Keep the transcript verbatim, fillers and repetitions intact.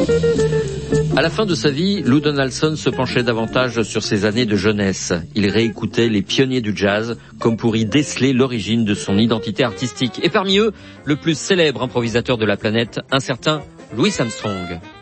À la fin de sa vie, Lou Donaldson se penchait davantage sur ses années de jeunesse. Il réécoutait les pionniers du jazz, comme pour y déceler l'origine de son identité artistique. Et parmi eux, le plus célèbre improvisateur de la planète, un certain Louis Armstrong.